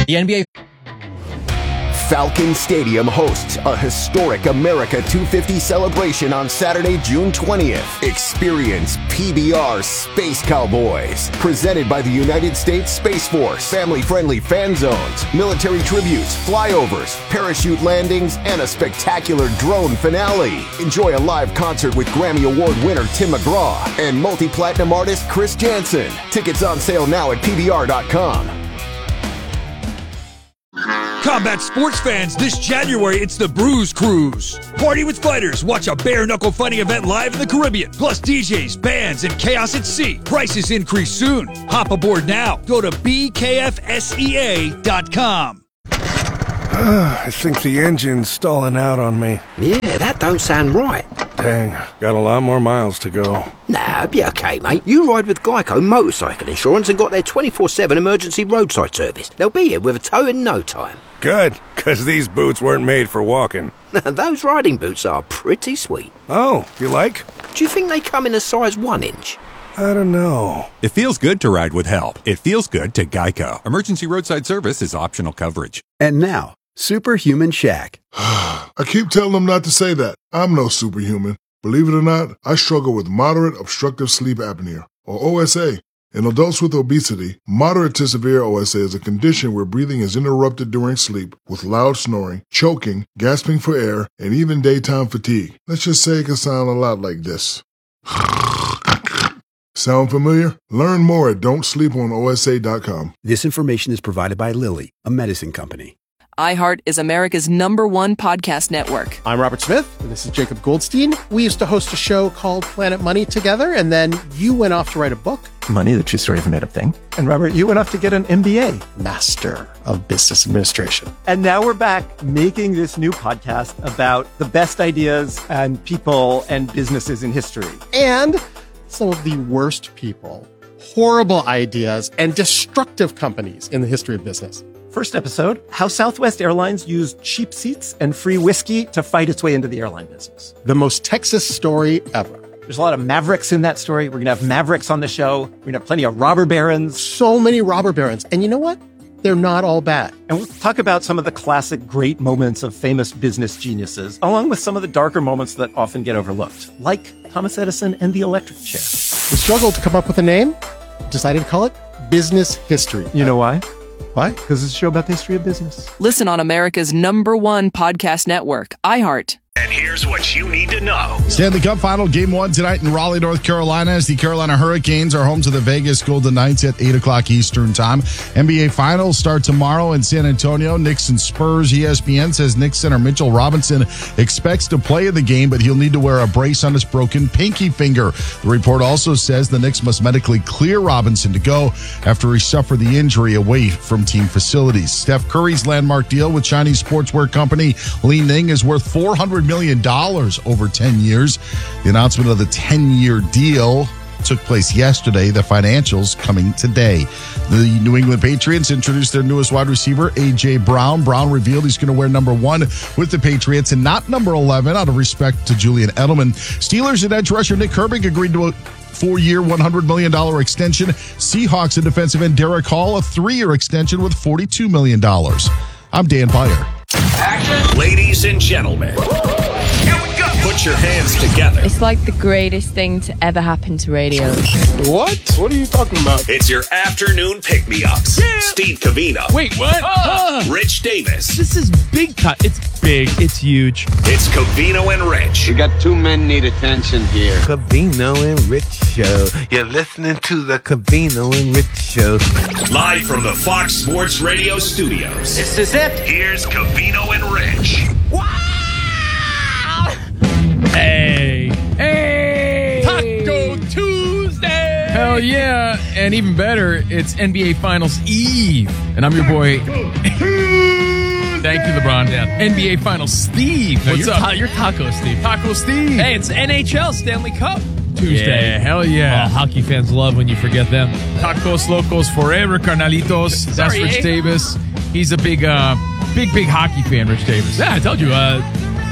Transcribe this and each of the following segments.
The NBA Falcon Stadium hosts a historic America 250 celebration on Saturday, June 20th. Experience PBR Space Cowboys, presented by the United States Space Force. Family-friendly fan zones, military tributes, flyovers, parachute landings, and a spectacular drone finale. Enjoy a live concert with Grammy Award winner Tim McGraw and multi-platinum artist Chris Jansen. Tickets on sale now at PBR.com. Combat sports fans, this January, it's the Bruise Cruise. Party with fighters, watch a bare-knuckle fighting event live in the Caribbean. Plus DJs, bands, and chaos at sea. Prices increase soon. Hop aboard now. Go to bkfsea.com. I think the engine's stalling out on me. Yeah, that don't sound right. Dang, got a lot more miles to go. Nah, be okay, mate. You ride with Geico Motorcycle Insurance and got their 24/7 emergency roadside service. They'll be here with a tow in no time. Good, because these boots weren't made for walking. Those riding boots are pretty sweet. Oh, you like? Do you think they come in a size 1 inch? I don't know. It feels good to ride with help. It feels good to Geico. Emergency roadside service is optional coverage. And now, Superhuman Shaq. I keep telling them not to say that. I'm no superhuman. Believe it or not, I struggle with moderate obstructive sleep apnea, or OSA. In adults with obesity, moderate to severe OSA is a condition where breathing is interrupted during sleep with loud snoring, choking, gasping for air, and even daytime fatigue. Let's just say it can sound a lot like this. Sound familiar? Learn more at don'tsleeponosa.com. This information is provided by Lilly, a medicine company. iHeart is America's #1 podcast network. I'm Robert Smith, and this is Jacob Goldstein. We used to host a show called Planet Money together, and then you went off to write a book. Money, the true story of a made-up thing. And Robert, you went off to get an MBA. Master of Business Administration. And now we're back making this new podcast about the best ideas and people and businesses in history. And some of the worst people, horrible ideas, and destructive companies in the history of business. First episode, how Southwest Airlines used cheap seats and free whiskey to fight its way into the airline business. The most Texas story ever. There's a lot of Mavericks in that story. We're going to have Mavericks on the show. We're going to have plenty of robber barons. So many robber barons. And you know what? They're not all bad. And we'll talk about some of the classic great moments of famous business geniuses, along with some of the darker moments that often get overlooked, like Thomas Edison and the electric chair. We struggled to come up with a name, decided to call it Business History. You know why? Why? Because it's a show about the history of business. Listen on America's #1 podcast network, iHeart. And here's what you need to know. Stanley Cup Final Game 1 tonight in Raleigh, North Carolina, as the Carolina Hurricanes are home to the Vegas Golden Knights at 8 o'clock Eastern Time. NBA Finals start tomorrow in San Antonio. Knicks and Spurs. ESPN says Knicks center Mitchell Robinson expects to play in the game, but he'll need to wear a brace on his broken pinky finger. The report also says the Knicks must medically clear Robinson to go after he suffered the injury away from team facilities. Steph Curry's landmark deal with Chinese sportswear company Li Ning is worth $400 million over 10 years. The announcement of the 10-year deal took place yesterday. The financials coming today. The New England Patriots introduced their newest wide receiver, A.J. Brown. Brown revealed he's going to wear number 1 with the Patriots and not number 11 out of respect to Julian Edelman. Steelers and edge rusher Nick Herbig agreed to a 4-year, $100 million extension. Seahawks and defensive end Derek Hall, a 3-year extension with $42 million. I'm Dan Beyer. Action. Ladies and gentlemen, here we go. Put your hands together. It's like the greatest thing to ever happen to radio. What? What are you talking about? It's your afternoon pick-me-ups. Yeah. Steve Covino. Wait, what? Rich Davis. This is big cut. It's big. It's huge. It's Covino and Rich. We got 2 men need attention here. Covino and Rich Show. You're listening to the Covino and Rich Show. Live from the Fox Sports Radio studios. This is it. Here's Covino and Rich. Wow! Hey. Taco Tuesday! Hell yeah. And even better, it's NBA Finals Eve. And I'm your boy. Thank you, LeBron. Yeah. NBA Finals Steve. No, What's up? You're Taco Steve. Taco Steve. Hey, it's NHL Stanley Cup Tuesday. Yeah, hell yeah. Oh, hockey fans love when you forget them. Tacos Locos forever, carnalitos. That's Sorry, Rich Davis. He's a big hockey fan, Rich Davis. Yeah, I told you.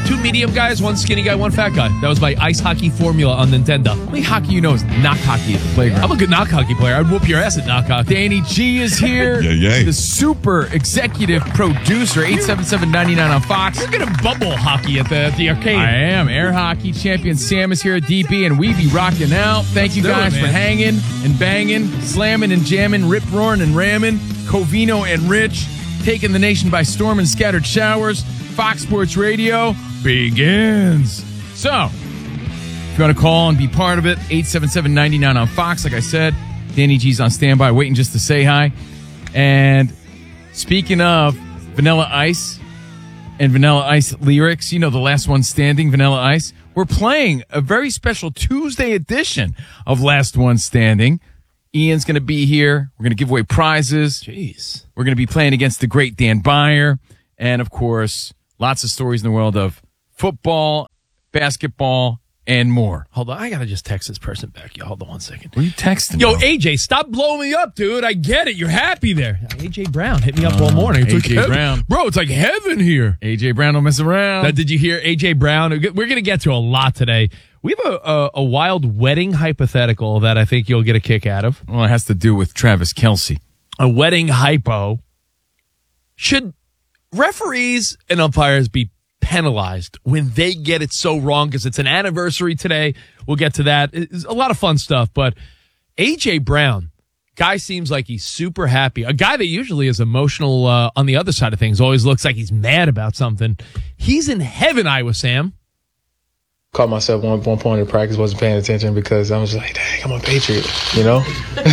2 medium guys, 1 skinny guy, 1 fat guy. That was my ice hockey formula on Nintendo. How many hockey you know is knock hockey at the playground? I'm a good knock hockey player. I'd whoop your ass at knock hockey. Danny G is here. Yay. The super executive producer, 877-99 on Fox. You're going to bubble hockey at the arcade. I am. Air hockey champion Sam is here at DP, and we be rocking out. Thank you Let's do guys it, for man. hanging and banging, slamming and jamming, rip roaring and ramming. Covino and Rich taking the nation by storm in scattered showers. Fox Sports Radio begins. So, if you want to call and be part of it, 877-99 on Fox. Like I said, Danny G's on standby, waiting just to say hi. And speaking of Vanilla Ice and Vanilla Ice lyrics, you know, the last one standing, Vanilla Ice, we're playing a very special Tuesday edition of Last One Standing. Ian's going to be here. We're going to give away prizes. Jeez. We're going to be playing against the great Dan Byer. And, of course, lots of stories in the world of football, basketball, and more. Hold on. I got to just text this person back. Yo, hold on 1 second. What are you texting? Yo, bro? AJ, stop blowing me up, dude. I get it. You're happy there. AJ Brown hit me up all morning. It's AJ like Brown. Bro, it's like heaven here. AJ Brown don't mess around. Now, did you hear AJ Brown? We're going to get to a lot today. We have a wild wedding hypothetical that I think you'll get a kick out of. Well, it has to do with Travis Kelce. A wedding hypo. Should referees and umpires be penalized when they get it so wrong? Because it's an anniversary today. We'll get to that. It's a lot of fun stuff. But A.J. Brown, guy seems like he's super happy. A guy that usually is emotional on the other side of things, always looks like he's mad about something. He's in heaven, Iowa Sam. Caught myself one point in practice, wasn't paying attention because I was like, dang, I'm a Patriot, you know?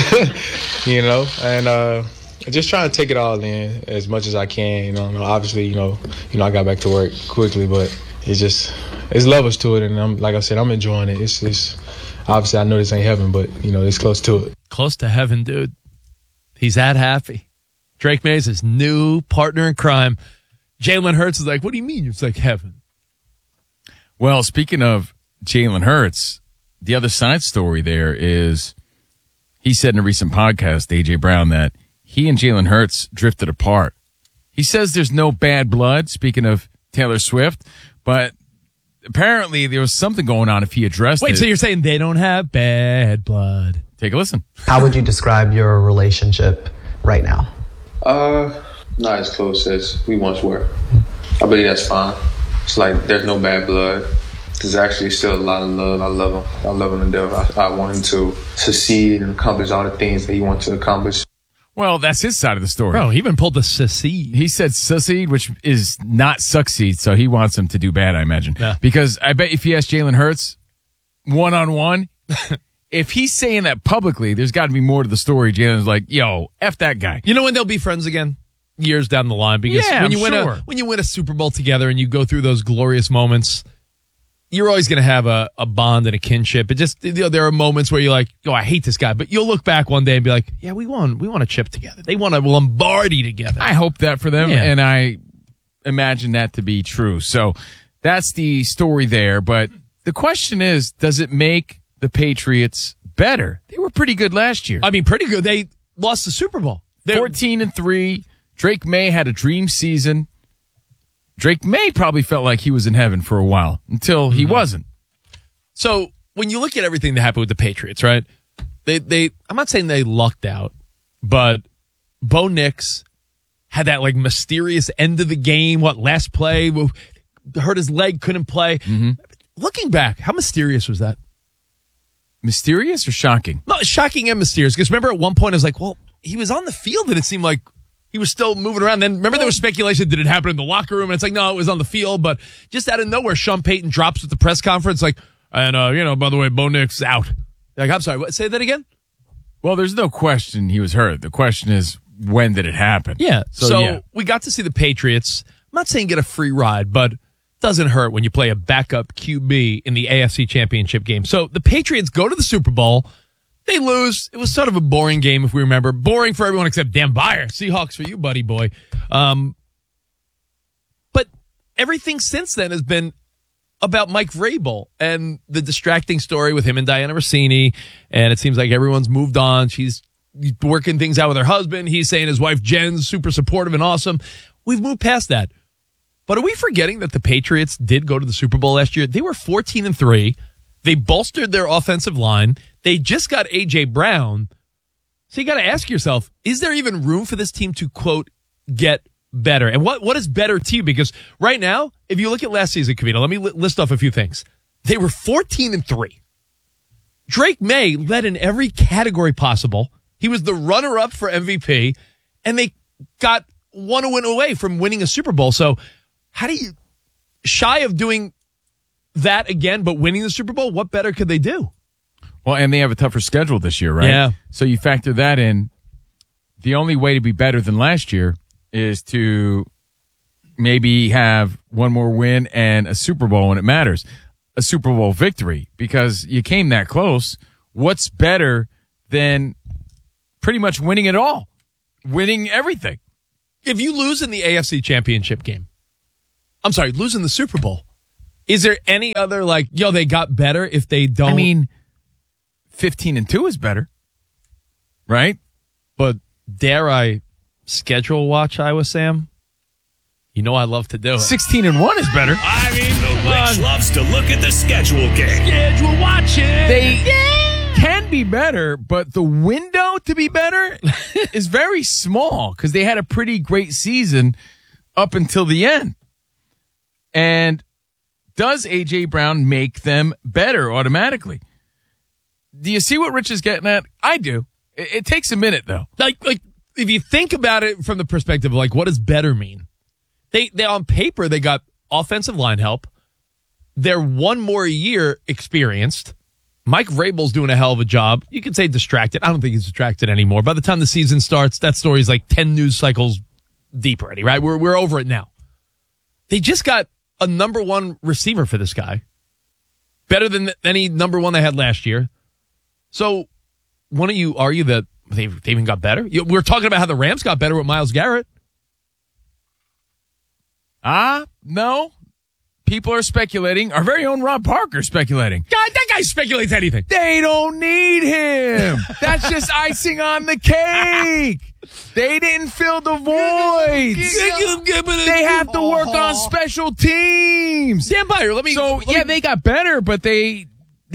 And just trying to take it all in as much as I can, you know. Obviously, you know, I got back to work quickly, but it's levels to it, and like I said, I'm enjoying it. It's obviously I know this ain't heaven, but you know, it's close to it. Close to heaven, dude. He's that happy. Drake May's his new partner in crime. Jalen Hurts is like, what do you mean? It's like heaven. Well, speaking of Jalen Hurts, the other side story there is he said in a recent podcast, A.J. Brown, that he and Jalen Hurts drifted apart. He says there's no bad blood, speaking of Taylor Swift, but apparently there was something going on if he addressed it. Wait, so you're saying they don't have bad blood? Take a listen. How would you describe your relationship right now? Not as close as we once were. I believe that's fine. It's like there's no bad blood. There's actually still a lot of love. I love him. I love him to death. I want him to succeed and accomplish all the things that he wants to accomplish. Well, that's his side of the story. Bro, he even pulled the secede. He said succeed, which is not succeed, so he wants him to do bad, I imagine. Yeah. Because I bet if you ask Jalen Hurts one-on-one, if he's saying that publicly, there's got to be more to the story. Jalen's like, yo, F that guy. You know when they'll be friends again? Years down the line. Because Yeah, when you win a Super Bowl together and you go through those glorious moments, you're always going to have a bond and a kinship. It just, you know, there are moments where you're like, oh, I hate this guy. But you'll look back one day and be like, yeah, we won a chip together. They won a Lombardi together. I hope that for them, Yeah. and I imagine that to be true. So that's the story there. But the question is, does it make the Patriots better? They were pretty good last year. I mean, pretty good. They lost the Super Bowl. 14-3. Drake May had a dream season. Drake May probably felt like he was in heaven for a while until he wasn't. So when you look at everything that happened with the Patriots, right? They I'm not saying they lucked out, but Bo Nix had that like mysterious end of the game. Last play, hurt his leg, couldn't play. Mm-hmm. Looking back, how mysterious was that? Mysterious or shocking? No, shocking and mysterious. Because remember at one point I was like, well, he was on the field and it seemed like he was still moving around. Then remember there was speculation, did it happen in the locker room? And it's like, no, it was on the field. But just out of nowhere, Sean Payton drops at the press conference like, and, by the way, Bo Nix out. Like, I'm sorry, what? Say that again? Well, there's no question he was hurt. The question is, when did it happen? Yeah. So yeah. We got to see the Patriots. I'm not saying get a free ride, but it doesn't hurt when you play a backup QB in the AFC Championship game. So the Patriots go to the Super Bowl. They lose. It was sort of a boring game, if we remember. Boring for everyone except Dan Byer. Seahawks for you, buddy boy. But everything since then has been about Mike Vrabel and the distracting story with him and Diana Rossini. And it seems like everyone's moved on. She's working things out with her husband. He's saying his wife Jen's super supportive and awesome. We've moved past that. But are we forgetting that the Patriots did go to the Super Bowl last year? They were 14-3. They bolstered their offensive line. They just got A.J. Brown. So you got to ask yourself, is there even room for this team to, quote, get better? And what is better to you? Because right now, if you look at last season, Kavita, let me list off a few things. They were 14-3. Drake May led in every category possible. He was the runner-up for MVP, and they got one win away from winning a Super Bowl. So how do you, shy of doing that again, but winning the Super Bowl, what better could they do? Well, and they have a tougher schedule this year, right? Yeah. So you factor that in. The only way to be better than last year is to maybe have one more win and a Super Bowl when it matters. A Super Bowl victory, because you came that close. What's better than pretty much winning it all? Winning everything. If you lose in the AFC Championship game, losing the Super Bowl, is there any other, they got better if they don't? I mean, 15-2 is better, right? But dare I schedule watch Iowa, Sam? You know I love to do it. 16-1 is better. I mean, the Rich loves to look at the schedule game. Schedule watching. They can be better, but the window to be better is very small because they had a pretty great season up until the end. And does A.J. Brown make them better automatically? Do you see what Rich is getting at? I do. It takes a minute, though. Like if you think about it from the perspective of, what does better mean? They on paper, they got offensive line help. They're one more year experienced. Mike Vrabel's doing a hell of a job. You could say distracted. I don't think he's distracted anymore. By the time the season starts, that story's 10 news cycles deep already, right? We're over it now. They just got a number one receiver for this guy. Better than any number one they had last year. So, wouldn't you argue that they even got better? We're talking about how the Rams got better with Myles Garrett. No. People are speculating. Our very own Rob Parker speculating. God, that guy speculates anything. They don't need him. That's just icing on the cake. They didn't fill the voids. They have to work on special teams. Stand by her. They got better, but they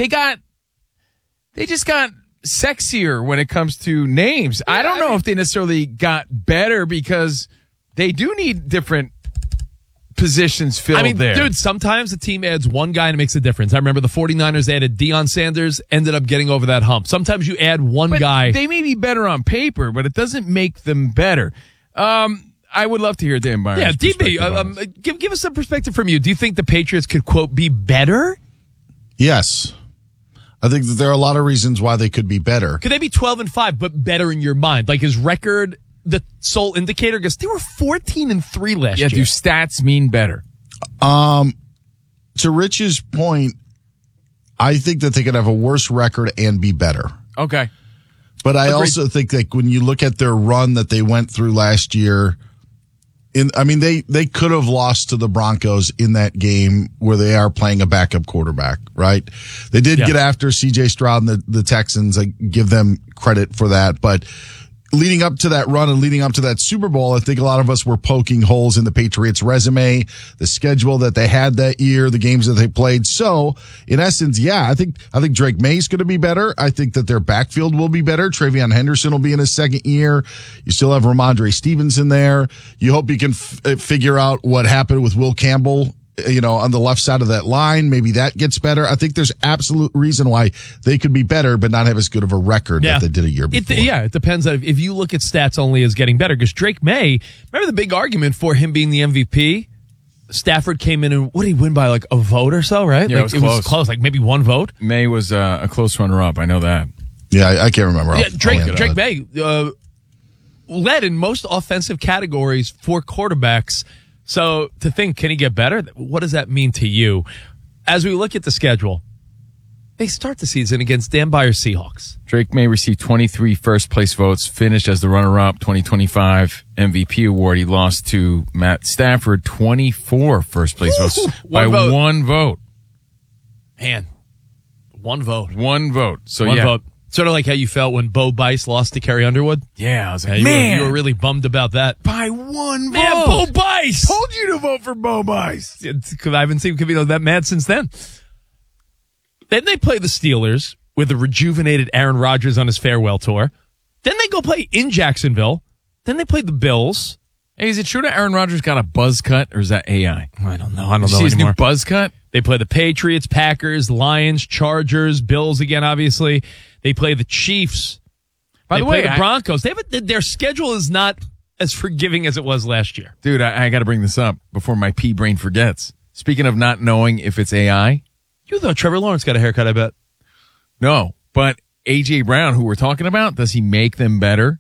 just got sexier when it comes to names. I don't know if they necessarily got better because they do need different positions filled there. Dude, sometimes a team adds one guy and it makes a difference. I remember the 49ers added Deion Sanders, ended up getting over that hump. Sometimes you add one guy. They may be better on paper, but it doesn't make them better. I would love to hear Dan Byers. Yeah, DB, give us some perspective from you. Do you think the Patriots could, quote, be better? Yes. I think that there are a lot of reasons why they could be better. Could they be 12-5, but better in your mind? Like his record, the sole indicator, because they were 14-3 last year. Yeah, do stats mean better? To Rich's point, I think that they could have a worse record and be better. Okay. But I also think that when you look at their run that they went through last year, they could have lost to the Broncos in that game where they are playing a backup quarterback, right? They did get after C.J. Stroud and the Texans. I give them credit for that. But leading up to that run and leading up to that Super Bowl, I think a lot of us were poking holes in the Patriots' resume, the schedule that they had that year, the games that they played. So, in essence, I think Drake May's going to be better. I think that their backfield will be better. Travion Henderson will be in his second year. You still have Ramondre Stevenson there. You hope you can figure out what happened with Will Campbell, on the left side of that line. Maybe that gets better. I think there's absolute reason why they could be better, but not have as good of a record that they did a year before. It depends on if you look at stats only as getting better. Because Drake May, remember the big argument for him being the MVP? Stafford came in and what did he win by, like a vote or so, right? Yeah, like, it was close, like maybe one vote. May was a close runner-up. I know that. Yeah, I can't remember. Yeah, Drake May led in most offensive categories for quarterbacks. So to think, can he get better? What does that mean to you? As we look at the schedule, they start the season against Dan Byers Seahawks. Drake May received 23 first-place votes, finished as the runner-up, 2025 MVP award. He lost to Matt Stafford, 24 first-place votes by one vote. Man, one vote. One vote. So, one vote. Sort of like how you felt when Bo Bice lost to Carrie Underwood. Yeah, I was like, you were really bummed about that. By one vote. Man, Bo Bice! Told you to vote for Bo Bice. I haven't seen Covino that mad since then. Then they play the Steelers with a rejuvenated Aaron Rodgers on his farewell tour. Then they go play in Jacksonville. Then they play the Bills. Hey, is it true that Aaron Rodgers got a buzz cut, or is that AI? I don't know. I don't know see his anymore. new buzz cut? They play the Patriots, Packers, Lions, Chargers, Bills again, obviously. They play the Chiefs. By the way, the Broncos. Their schedule is not as forgiving as it was last year. Dude, I got to bring this up before my pea brain forgets. Speaking of not knowing if it's AI. You thought Trevor Lawrence got a haircut, I bet. No, but A.J. Brown, who we're talking about, does he make them better?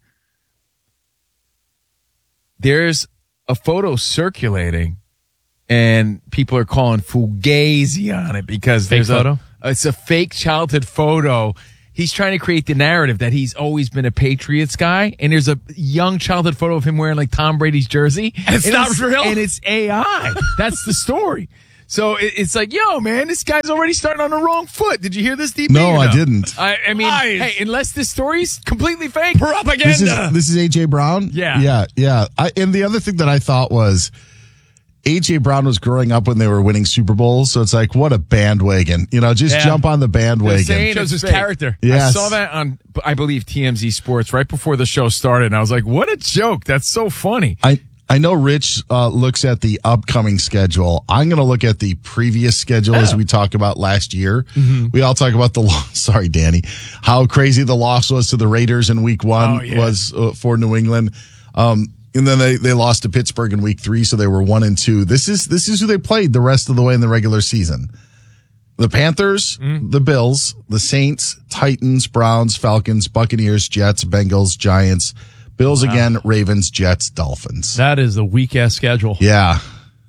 There's a photo circulating, and people are calling fugazi on it because Fake photo? It's a fake childhood photo. He's trying to create the narrative that he's always been a Patriots guy, and there's a young childhood photo of him wearing like Tom Brady's jersey. And it's not real? And it's AI. That's the story. So it's like, yo, man, this guy's already starting on the wrong foot. Did you hear this, DP? No, I didn't. I mean, hey, unless this story's completely fake. Propaganda. This is A.J. Brown? Yeah. Yeah. And the other thing that I thought was A.J. Brown was growing up when they were winning Super Bowls, so it's like, what a bandwagon. Just jump on the bandwagon. Shows his character. Yes. I saw that on, I believe, TMZ Sports right before the show started, and I was like, what a joke. That's so funny. I know Rich looks at the upcoming schedule. I'm going to look at the previous schedule as we talk about last year. Mm-hmm. We all talk about the loss. Sorry, Danny. How crazy the loss was to the Raiders in week 1 was for New England. And then they lost to Pittsburgh in week 3, so they were 1-2. This is who they played the rest of the way in the regular season. The Panthers, the Bills, the Saints, Titans, Browns, Falcons, Buccaneers, Jets, Bengals, Giants, Bills again, Ravens, Jets, Dolphins. That is a weak-ass schedule. Yeah.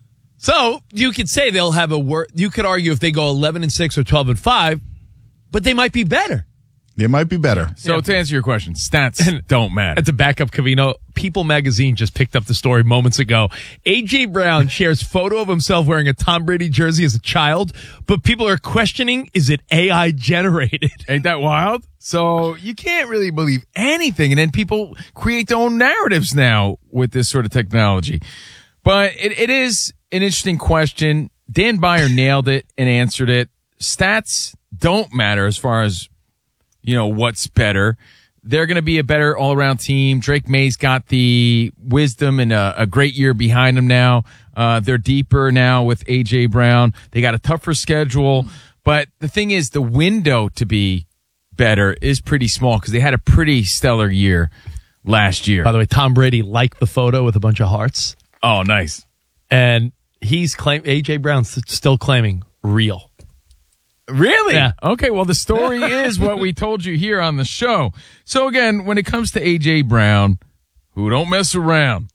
So you could say they'll have you could argue if they go 11-6 or 12-5, but they might be better. They might be better. So to answer your question, stats don't matter. And to back up Covino, People Magazine just picked up the story moments ago. A.J. Brown shares photo of himself wearing a Tom Brady jersey as a child, but people are questioning, is it AI generated? Ain't that wild? So you can't really believe anything. And then people create their own narratives now with this sort of technology. But it is an interesting question. Dan Byer nailed it and answered it. Stats don't matter as far as what's better. They're going to be a better all-around team. Drake May's got the wisdom and a great year behind him now. They're deeper now with A.J. Brown. They got a tougher schedule. But the thing is, the window to be better is pretty small because they had a pretty stellar year last year. By the way, Tom Brady liked the photo with a bunch of hearts. Oh, nice. And A.J. Brown's still claiming real. Really? Yeah. Okay, well, the story is what we told you here on the show. So, again, when it comes to A.J. Brown, who don't mess around,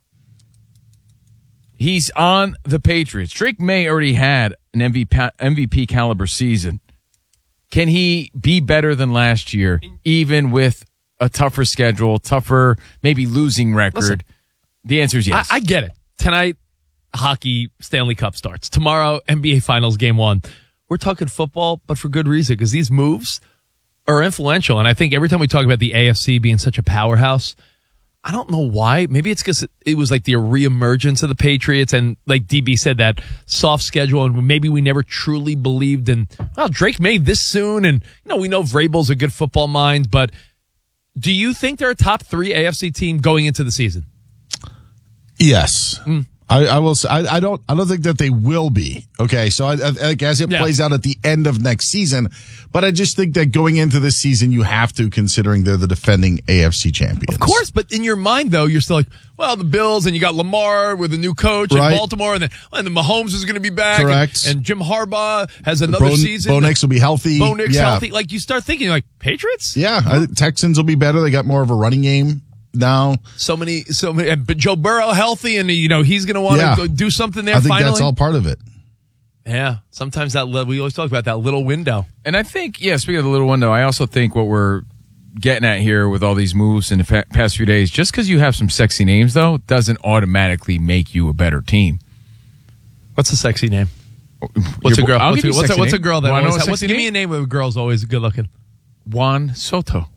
he's on the Patriots. Drake May already had an MVP caliber season. Can he be better than last year, even with a tougher schedule, tougher, maybe losing record? Listen, the answer is yes. I get it. Tonight, hockey Stanley Cup starts. Tomorrow, NBA Finals Game 1. We're talking football, but for good reason, because these moves are influential. And I think every time we talk about the AFC being such a powerhouse, I don't know why. Maybe it's because it was like the reemergence of the Patriots. And like DB said, that soft schedule. And maybe we never truly believed in, Drake made this soon. And, we know Vrabel's a good football mind. But do you think they're a top 3 AFC team going into the season? Yes. I will say, I don't think that they will be. Okay. So I guess it plays out at the end of next season, but I just think that going into this season, you have to, considering they're the defending AFC champions. Of course. But in your mind though, you're still like, well, the Bills and you got Lamar with a new coach in Baltimore and then Mahomes is going to to be back. Correct. And Jim Harbaugh has another season. Bo Nix will be healthy. Bo Nix healthy. Like you start thinking like Patriots? Yeah. Texans will be better. They got more of a running game now. So many, but Joe Burrow healthy, and he's going to want to go do something there. I think finally. That's all part of it. Yeah, sometimes we always talk about that little window, and I think speaking of the little window, I also think what we're getting at here with all these moves in the past few days, just because you have some sexy names though, doesn't automatically make you a better team. What's a sexy name? What's a girl? What's a girl that always? Give me a name of a girl's always good looking. Juan Soto.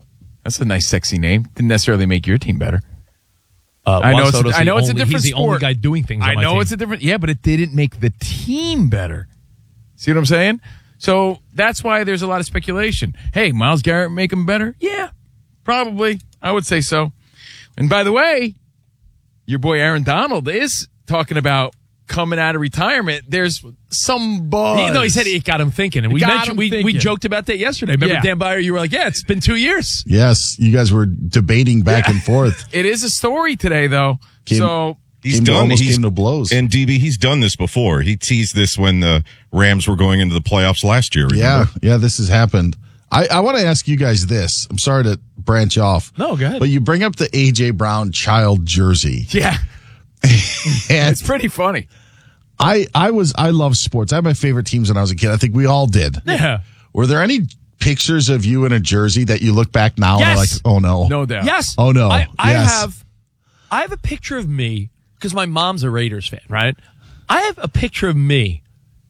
That's a nice, sexy name. Didn't necessarily make your team better. I know it's a different He's the sport. only guy doing things on I my know team. it's a different. Yeah, but it didn't make the team better. See what I'm saying? So that's why there's a lot of speculation. Hey, Myles Garrett make him better? Yeah, probably. I would say so. And by the way, your boy Aaron Donald is talking about coming out of retirement. There's some buzz. He said it got him thinking. And we joked about that yesterday. Remember, Dan Byer, you were like, yeah, it's been 2 years. Yes, you guys were debating back and forth. It is a story today, though. He's done. Came to blows. And DB, he's done this before. He teased this when the Rams were going into the playoffs last year. Remember? Yeah, this has happened. I want to ask you guys this. I'm sorry to branch off. No, go ahead. But you bring up the A.J. Brown child jersey. Yeah. It's pretty funny. I love sports. I had my favorite teams when I was a kid. I think we all did. Yeah. Were there any pictures of you in a jersey that you look back now and are like, oh no. No doubt. Yes. Oh no. I Yes. have a picture of me, because my mom's a Raiders fan, right? I have a picture of me,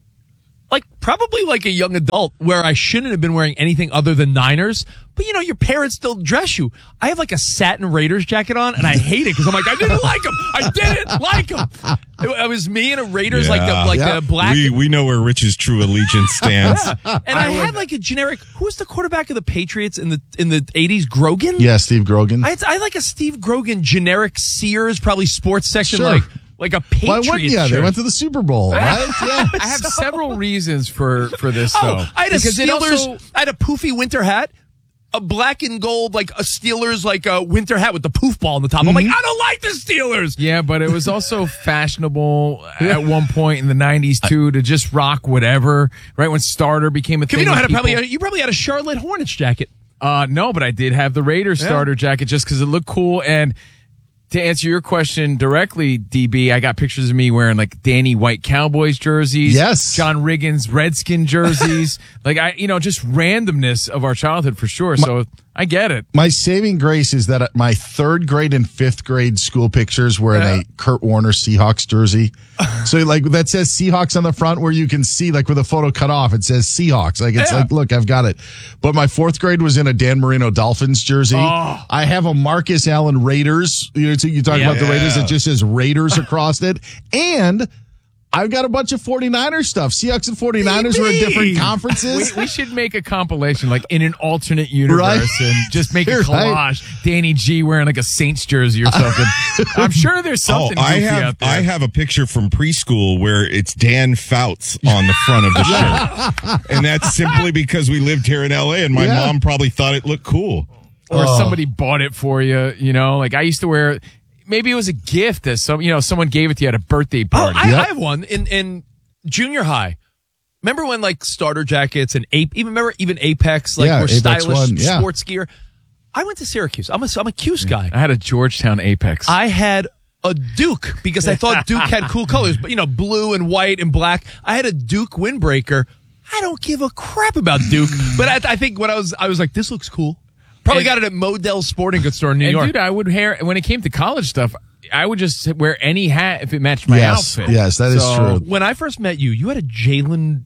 probably like a young adult, where I shouldn't have been wearing anything other than Niners. But, your parents still dress you. I have a satin Raiders jacket on, and I hate it because I'm like, I didn't like them. I didn't like them. It was me in a Raiders, the black. We know where Rich's true allegiance stands. And I had a generic. Who was the quarterback of the Patriots in the 80s? Grogan? Yeah, Steve Grogan. I like a Steve Grogan generic Sears, probably sports section, Sure. like a Patriots. Why wouldn't you? They went to the Super Bowl, right? Yeah. I have several reasons for this, though. I had a Because it Steelers. also- I had a poofy winter hat, a black and gold, a Steelers, a winter hat with the poof ball on the top. I'm like, I don't like the Steelers. Yeah, but it was also fashionable at one point in the 90s, too, to just rock whatever, right? When starter became a thing. You probably had a Charlotte Hornets jacket. No, but I did have the Raiders starter jacket just because it looked cool. And to answer your question directly, DB, I got pictures of me wearing Danny White Cowboys jerseys. Yes. John Riggins Redskin jerseys. Just randomness of our childhood for sure. So I get it. My saving grace is that my 3rd grade and 5th grade school pictures were in a Kurt Warner Seahawks jersey. So that says Seahawks on the front, where you can see with the photo cut off, it says Seahawks. Look, I've got it. But my 4th grade was in a Dan Marino Dolphins jersey. Oh. I have a Marcus Allen Raiders. You talk about the Raiders. It just says Raiders across it. And I've got a bunch of 49ers stuff. Seahawks and 49ers were in different conferences. We should make a compilation in an alternate universe Right? and just make a Right. collage. Danny G wearing a Saints jersey or something. I'm sure there's something I goofy out there. have a picture from preschool where it's Dan Fouts on the front of the shirt. And that's simply because we lived here in LA and my mom probably thought it looked cool. Or somebody bought it for you, I used to wear. Maybe it was a gift that someone gave it to you at a birthday party. I have one in junior high. Remember when starter jackets and even Apex were Apex stylish one, yeah. sports gear? I went to Syracuse. I'm a Cuse guy. I had a Georgetown Apex. I had a Duke because I thought Duke had cool colors, but blue and white and black. I had a Duke windbreaker. I don't give a crap about Duke, but I think when I was like, this looks cool. Probably got it at Modell's Sporting Goods store in New York. Dude, I would when it came to college stuff, I would just wear any hat if it matched my outfit. Yes, that is true. When I first met you, you had a Jalen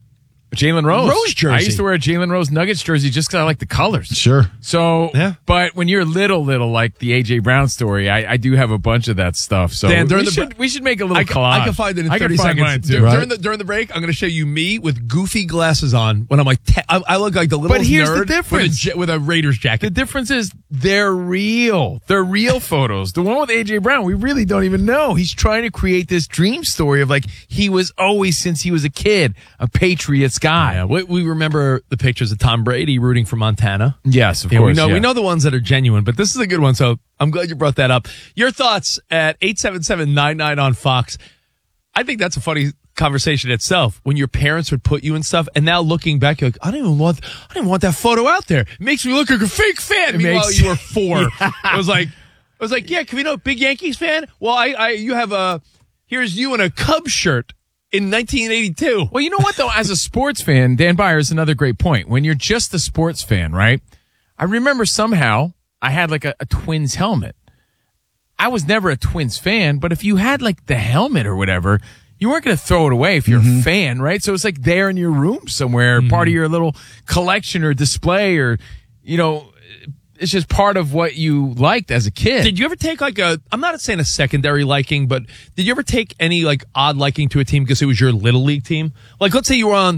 Rose jersey. I used to wear a Jalen Rose Nuggets jersey just because I like the colors. Sure. So, but when you're little, like the A.J. Brown story, I do have a bunch of that stuff. So Dan, we should make a little collage. I can find it in 30 find seconds. mine too. During the break, I'm going to show you me with goofy glasses on when I'm like, I look like the little But here's the nerd difference. with a Raiders jacket. The difference is they're real. They're real photos. The one with A.J. Brown, we really don't even know. He's trying to create this dream story of he was always, since he was a kid, a Patriots guy. Yeah, we remember the pictures of Tom Brady rooting for Montana. Yes, of course. We know the ones that are genuine, but this is a good one, so I'm glad you brought that up. Your thoughts at 877-99 on Fox. I think that's a funny conversation itself when your parents would put you in stuff, and now looking back, you're like, I didn't want that photo out there. It makes me look like a fake fan. Meanwhile, you were 4. I was like, yeah, Covino, big Yankees fan? Well, you have here's you in a Cubs shirt in 1982. Well, you know what, though? As a sports fan, Dan Byer is another great point. When you're just a sports fan, right? I remember somehow I had a Twins helmet. I was never a Twins fan, but if you had the helmet or whatever, you weren't going to throw it away if you're a fan, right? So it's there in your room somewhere, part of your little collection or display or, just part of what you liked as a kid. Did you ever take I'm not saying a secondary liking, but did you ever take any odd liking to a team because it was your little league team? Like, let's say you were on.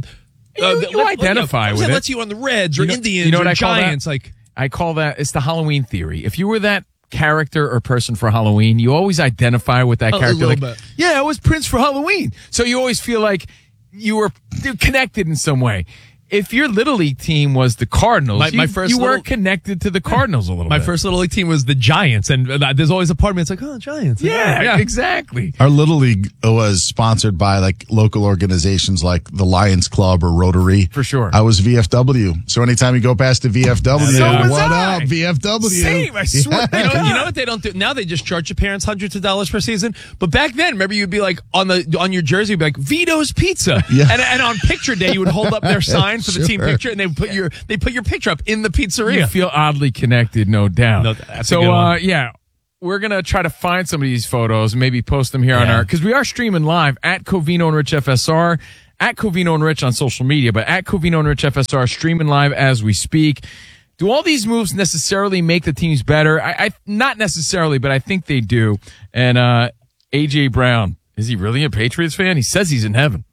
You identify with it. Let's say you were on the Reds or Indians what or I Giants. I call that, it's the Halloween theory. If you were that character or person for Halloween, you always identify with that character. A little bit. Yeah, I was Prince for Halloween. So you always feel like you were connected in some way. If your Little League team was the Cardinals, you were connected to the Cardinals a little bit. My first Little League team was the Giants, and there's always a part of me that's like, oh, Giants. Yeah, exactly. Our Little League was sponsored by local organizations like the Lions Club or Rotary. For sure. I was VFW. So anytime you go past the VFW, what up, VFW? Same, I swear. You know what they don't do? Now they just charge your parents hundreds of dollars per season. But back then, remember, you'd be like, on your jersey, you'd be like, Vito's Pizza. Yeah. And on picture day, you would hold up their sign for the team picture, and they put your picture up in the pizzeria. You feel oddly connected, no doubt. No, that's a good one. Yeah, we're gonna try to find some of these photos and maybe post them here on our, because we are streaming live at Covino and Rich FSR, at Covino and Rich on social media, but at Covino and Rich FSR streaming live as we speak. Do all these moves necessarily make the teams better? I not necessarily, but I think they do. And AJ Brown, is he really a Patriots fan? He says he's in heaven.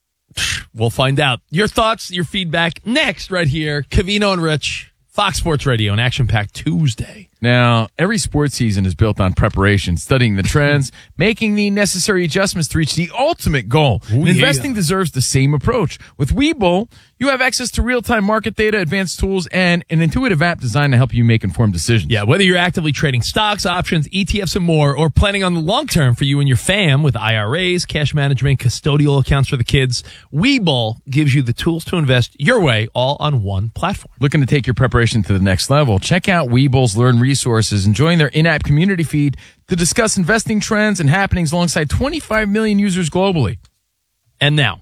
We'll find out. Your thoughts, your feedback next right here. Covino and Rich, Fox Sports Radio, an action-packed Tuesday. Now, every sports season is built on preparation, studying the trends, making the necessary adjustments to reach the ultimate goal. Investing deserves the same approach. With Webull, you have access to real-time market data, advanced tools, and an intuitive app designed to help you make informed decisions. Yeah, whether you're actively trading stocks, options, ETFs, and more, or planning on the long term for you and your fam with IRAs, cash management, custodial accounts for the kids, Webull gives you the tools to invest your way, all on one platform. Looking to take your preparation to the next level? Check out Webull's Learn Resources and join their in-app community feed to discuss investing trends and happenings alongside 25 million users globally. And now,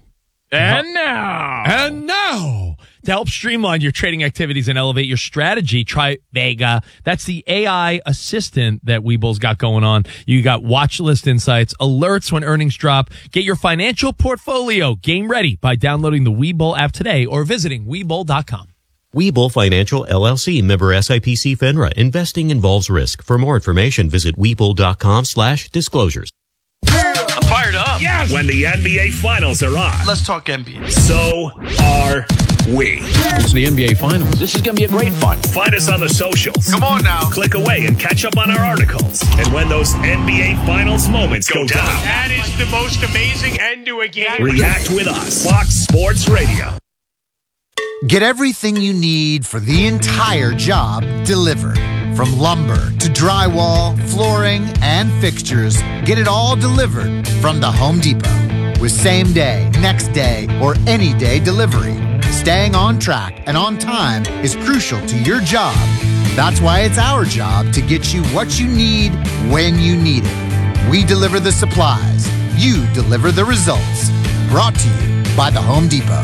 to help streamline your trading activities and elevate your strategy, try Vega. That's the AI assistant that Webull's got going on. You got watch list insights, alerts when earnings drop. Get your financial portfolio game ready by downloading the Webull app today or visiting Webull.com. Webull Financial LLC, member SIPC FINRA. Investing involves risk. For more information, visit Webull.com/disclosures. I'm fired up. Yes. When the NBA Finals are on. Let's talk NBA. So are we. It's the NBA Finals. This is going to be a great fun. Find us on the socials. Come on now. Click away and catch up on our articles. And when those NBA Finals moments go down. That is the most amazing end to a game. React with us. Fox Sports Radio. Get everything you need for the entire job delivered. From lumber to drywall, flooring, and fixtures, get it all delivered from the Home Depot. With same day, next day, or any day delivery, staying on track and on time is crucial to your job. That's why it's our job to get you what you need when you need it. We deliver the supplies. You deliver the results. Brought to you by the Home Depot.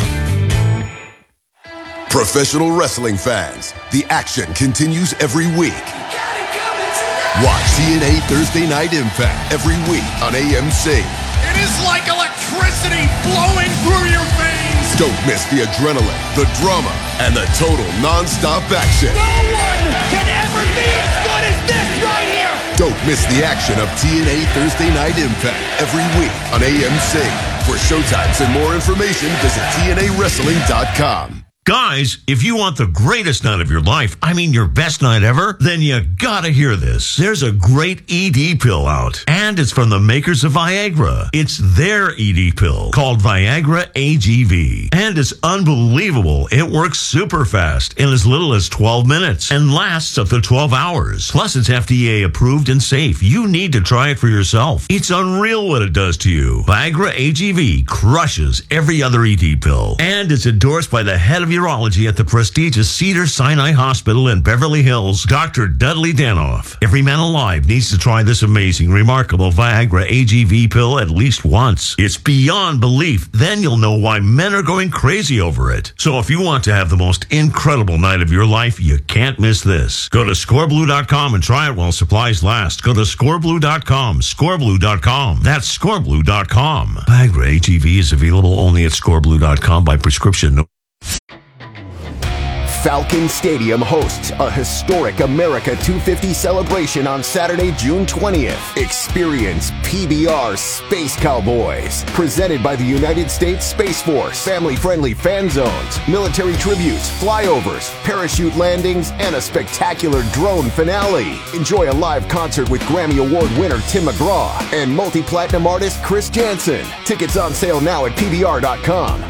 Professional wrestling fans, the action continues every week. Watch TNA Thursday Night Impact every week on AMC. It is like electricity flowing through your veins. Don't miss the adrenaline, the drama, and the total non-stop action. No one can ever be as good as this right here. Don't miss the action of TNA Thursday Night Impact every week on AMC. For showtimes and more information, visit TNAWrestling.com. Guys, if you want the greatest night of your life, I mean your best night ever, then you gotta hear this. There's a great ED pill out, and it's from the makers of Viagra. It's their ED pill called Viagra AGV, and it's unbelievable. It works super fast in as little as 12 minutes and lasts up to 12 hours. Plus, it's FDA approved and safe. You need to try it for yourself. It's unreal what it does to you. Viagra AGV crushes every other ED pill, and it's endorsed by the head of urology at the prestigious Cedars-Sinai Hospital in Beverly Hills, Dr. Dudley Danoff. Every man alive needs to try this amazing, remarkable Viagra AGV pill at least once. It's beyond belief. Then you'll know why men are going crazy over it. So if you want to have the most incredible night of your life, you can't miss this. Go to scoreblue.com and try it while supplies last. Go to scoreblue.com, scoreblue.com. That's scoreblue.com. Viagra AGV is available only at scoreblue.com by prescription. Falcon Stadium hosts a historic America 250 celebration on Saturday, June 20th. Experience PBR Space Cowboys, presented by the United States Space Force. Family-friendly fan zones, military tributes, flyovers, parachute landings, and a spectacular drone finale. Enjoy a live concert with Grammy Award winner Tim McGraw and multi-platinum artist Chris Jansen. Tickets on sale now at PBR.com.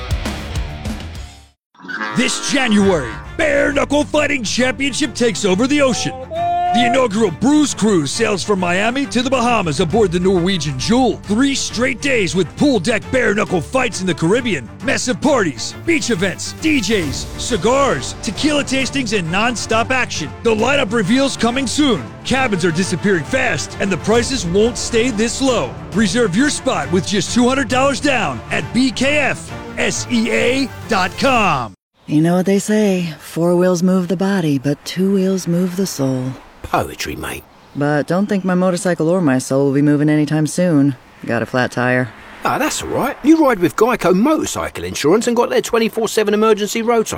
This January, Bare Knuckle Fighting Championship takes over the ocean. The inaugural Bruise Cruise sails from Miami to the Bahamas aboard the Norwegian Jewel. 3 straight days with pool deck bare knuckle fights in the Caribbean, massive parties, beach events, DJs, cigars, tequila tastings, and non-stop action. The lineup reveals coming soon. Cabins are disappearing fast, and the prices won't stay this low. Reserve your spot with just $200 down at BKFSEA.com. You know what they say, 4 wheels move the body, but 2 wheels move the soul. Poetry, mate. But don't think my motorcycle or my soul will be moving anytime soon. Got a flat tire. Ah, that's all right. You ride with Geico Motorcycle Insurance and got their 24/7 emergency roadside